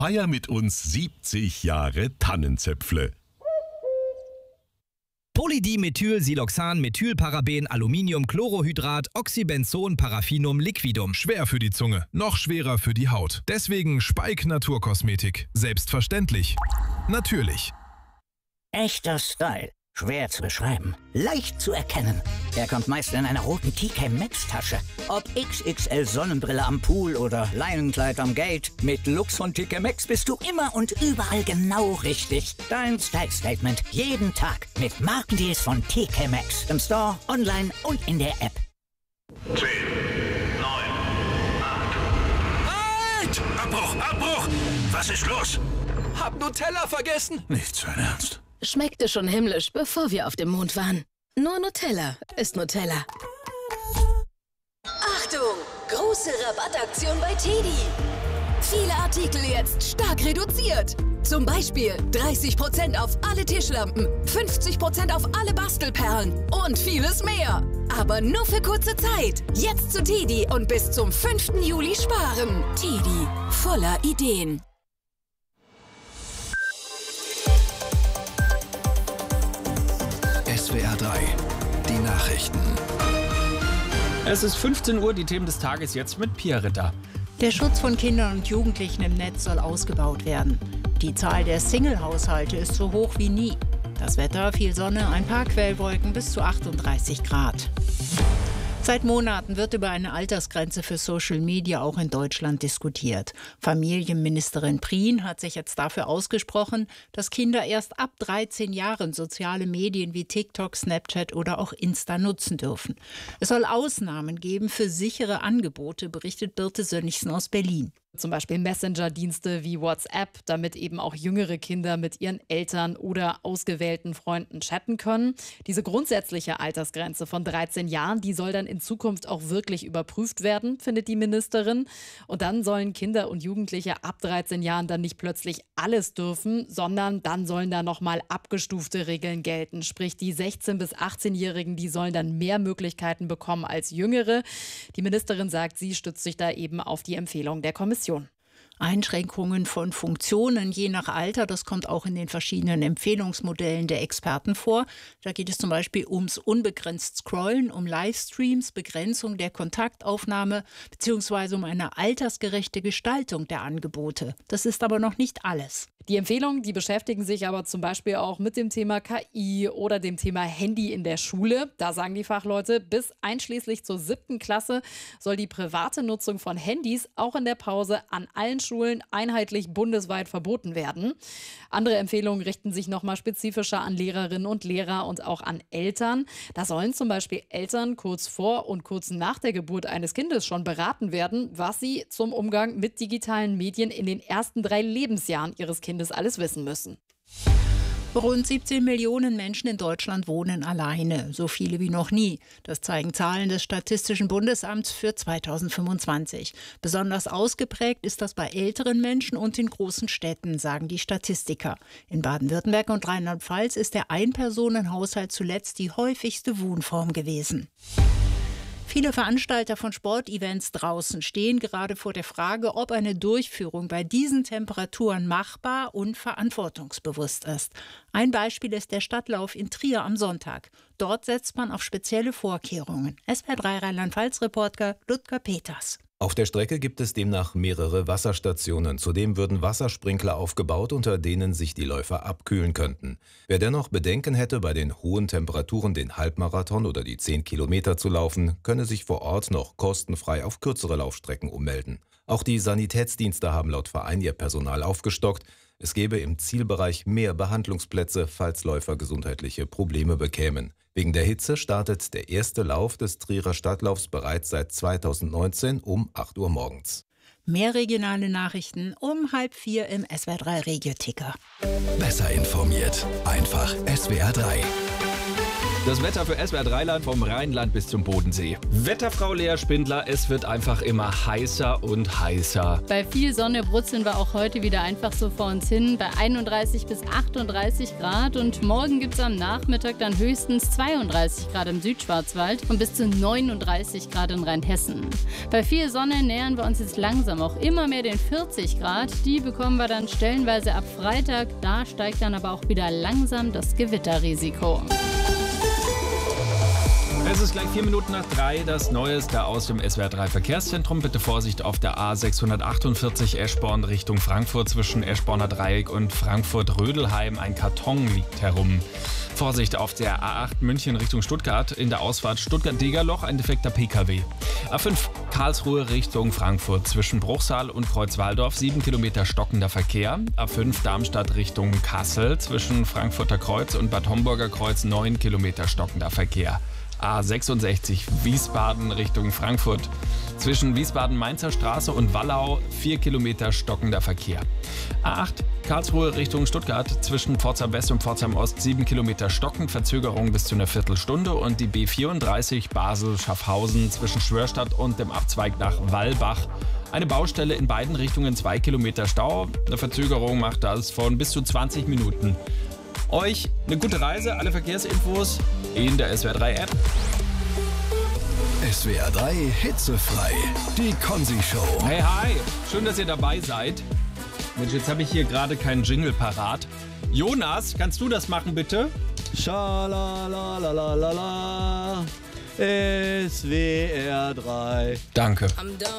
Feier mit uns 70 Jahre Tannenzäpfle. Polydimethylsiloxan, Methylparaben, Aluminium, Chlorohydrat, Oxybenzon, Paraffinum, Liquidum. Schwer für die Zunge, noch schwerer für die Haut. Deswegen Speik Naturkosmetik. Selbstverständlich. Natürlich. Echter Style. Schwer zu beschreiben, leicht zu erkennen. Er kommt meist in einer roten TK Maxx Tasche. Ob XXL Sonnenbrille am Pool oder Leinenkleid am Gate, mit Lux von TK Maxx bist du immer und überall genau richtig. Dein Style Statement jeden Tag mit Markendeals von TK Maxx. Im Store, online und in der App. 10, 9, 8. Halt! Abbruch! Was ist los? Hab Nutella vergessen. Nicht sein Ernst. Schmeckte schon himmlisch, bevor wir auf dem Mond waren. Nur Nutella ist Nutella. Achtung! Große Rabattaktion bei TEDi. Viele Artikel jetzt stark reduziert. Zum Beispiel 30% auf alle Tischlampen, 50% auf alle Bastelperlen und vieles mehr. Aber nur für kurze Zeit. Jetzt zu TEDi und bis zum 5. Juli sparen. TEDi, voller Ideen. SWR 3, die Nachrichten. Es ist 15 Uhr, die Themen des Tages jetzt mit Pia Ritter. Der Schutz von Kindern und Jugendlichen im Netz soll ausgebaut werden. Die Zahl der Single-Haushalte ist so hoch wie nie. Das Wetter, viel Sonne, ein paar Quellwolken bis zu 38 Grad. Seit Monaten wird über eine Altersgrenze für Social Media auch in Deutschland diskutiert. Familienministerin Prien hat sich jetzt dafür ausgesprochen, dass Kinder erst ab 13 Jahren soziale Medien wie TikTok, Snapchat oder auch Insta nutzen dürfen. Es soll Ausnahmen geben für sichere Angebote, berichtet Birte Sönnigsen aus Berlin. Zum Beispiel Messenger-Dienste wie WhatsApp, damit eben auch jüngere Kinder mit ihren Eltern oder ausgewählten Freunden chatten können. Diese grundsätzliche Altersgrenze von 13 Jahren, die soll dann in Zukunft auch wirklich überprüft werden, findet die Ministerin. Und dann sollen Kinder und Jugendliche ab 13 Jahren dann nicht plötzlich alles dürfen, sondern dann sollen da nochmal abgestufte Regeln gelten. Sprich, die 16- bis 18-Jährigen, die sollen dann mehr Möglichkeiten bekommen als Jüngere. Die Ministerin sagt, sie stützt sich da eben auf die Empfehlung der Kommission. Einschränkungen von Funktionen je nach Alter, das kommt auch in den verschiedenen Empfehlungsmodellen der Experten vor. Da geht es zum Beispiel ums unbegrenzt Scrollen, um Livestreams, Begrenzung der Kontaktaufnahme bzw. um eine altersgerechte Gestaltung der Angebote. Das ist aber noch nicht alles. Die Empfehlungen, die beschäftigen sich aber zum Beispiel auch mit dem Thema KI oder dem Thema Handy in der Schule. Da sagen die Fachleute, bis einschließlich zur 7. Klasse soll die private Nutzung von Handys auch in der Pause an allen Schulen einheitlich bundesweit verboten werden. Andere Empfehlungen richten sich nochmal spezifischer an Lehrerinnen und Lehrer und auch an Eltern. Da sollen zum Beispiel Eltern kurz vor und kurz nach der Geburt eines Kindes schon beraten werden, was sie zum Umgang mit digitalen Medien in den ersten 3 Lebensjahren ihres Kindes alles wissen müssen. Rund 17 Millionen Menschen in Deutschland wohnen alleine, so viele wie noch nie. Das zeigen Zahlen des Statistischen Bundesamts für 2025. Besonders ausgeprägt ist das bei älteren Menschen und in großen Städten, sagen die Statistiker. In Baden-Württemberg und Rheinland-Pfalz ist der Ein-Personen-Haushalt zuletzt die häufigste Wohnform gewesen. Viele Veranstalter von Sportevents draußen stehen gerade vor der Frage, ob eine Durchführung bei diesen Temperaturen machbar und verantwortungsbewusst ist. Ein Beispiel ist der Stadtlauf in Trier am Sonntag. Dort setzt man auf spezielle Vorkehrungen. SWR 3 Rheinland-Pfalz-Reporter Ludger Peters. Auf der Strecke gibt es demnach mehrere Wasserstationen. Zudem würden Wassersprinkler aufgebaut, unter denen sich die Läufer abkühlen könnten. Wer dennoch Bedenken hätte, bei den hohen Temperaturen den Halbmarathon oder die 10 Kilometer zu laufen, könne sich vor Ort noch kostenfrei auf kürzere Laufstrecken ummelden. Auch die Sanitätsdienste haben laut Verein ihr Personal aufgestockt. Es gebe im Zielbereich mehr Behandlungsplätze, falls Läufer gesundheitliche Probleme bekämen. Wegen der Hitze startet der erste Lauf des Trierer Stadtlaufs bereits seit 2019 um 8 Uhr morgens. Mehr regionale Nachrichten um 3:30 im SWR 3 Regio-Ticker. Besser informiert, einfach SWR 3. Das Wetter für SWR 3-Land vom Rheinland bis zum Bodensee. Wetterfrau Lea Spindler, es wird einfach immer heißer und heißer. Bei viel Sonne brutzeln wir auch heute wieder einfach so vor uns hin bei 31 bis 38 Grad und morgen gibt es am Nachmittag dann höchstens 32 Grad im Südschwarzwald und bis zu 39 Grad in Rheinhessen. Bei viel Sonne nähern wir uns jetzt langsam auch immer mehr den 40 Grad. Die bekommen wir dann stellenweise ab Freitag. Da steigt dann aber auch wieder langsam das Gewitterrisiko. Es ist gleich 4 Minuten nach 3. Das Neueste aus dem SWR 3 Verkehrszentrum. Bitte Vorsicht auf der A648 Eschborn Richtung Frankfurt zwischen Eschborner Dreieck und Frankfurt-Rödelheim. Ein Karton liegt herum. Vorsicht auf der A8 München Richtung Stuttgart. In der Ausfahrt Stuttgart-Degerloch ein defekter PKW. A5 Karlsruhe Richtung Frankfurt zwischen Bruchsal und Kreuzwaldorf 7 Kilometer stockender Verkehr. A5 Darmstadt Richtung Kassel zwischen Frankfurter Kreuz und Bad Homburger Kreuz 9 Kilometer stockender Verkehr. A66 Wiesbaden Richtung Frankfurt. Zwischen Wiesbaden-Mainzer Straße und Wallau 4 Kilometer stockender Verkehr. A8 Karlsruhe Richtung Stuttgart. Zwischen Pforzheim West und Pforzheim Ost 7 Kilometer stockend, Verzögerung bis zu einer Viertelstunde. Und die B34 Basel-Schaffhausen zwischen Schwörstadt und dem Abzweig nach Wallbach. Eine Baustelle in beiden Richtungen, 2 Kilometer Stau. Eine Verzögerung macht das von bis zu 20 Minuten. Euch eine gute Reise, alle Verkehrsinfos in der SWR 3 App. SWR 3 hitzefrei. Die Konzi-Show. Hey, hi. Schön, dass ihr dabei seid. Mensch, jetzt habe ich hier gerade keinen Jingle parat. Jonas, kannst du das machen, bitte? Schalalalala. SWR 3. Danke.